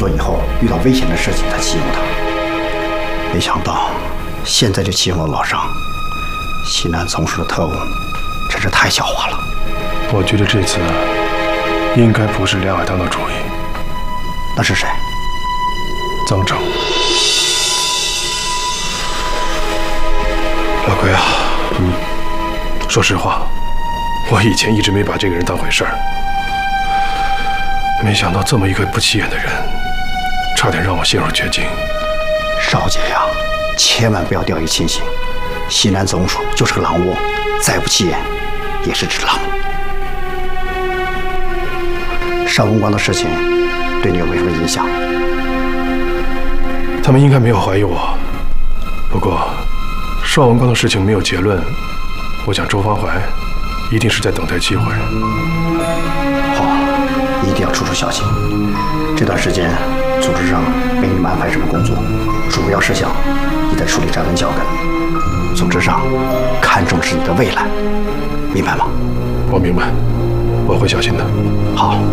作以后遇到危险的事情才启用他，没想到现在就启用了老张。西南总署的特务真是太狡猾了。 我觉得这次应该不是梁海棠的主意。 那是谁？ 曾正。老奎啊，说实话，我以前一直没把这个人当回事儿，没想到这么一个不起眼的人，差点让我陷入绝境。 少杰呀，千万不要掉以轻心。西南总署就是个狼窝，再不起眼也是只狼。邵文光的事情对你有没什么影响？ 他们应该没有怀疑我，不过邵文光的事情没有结论，我想周方怀一定是在等待机会。 好，一定要处处小心。这段时间组织上没你们安排什么工作，主要事项你在处理扎根脚跟。组织上看重是你的未来，明白吗？ 我明白，我会小心的。 好。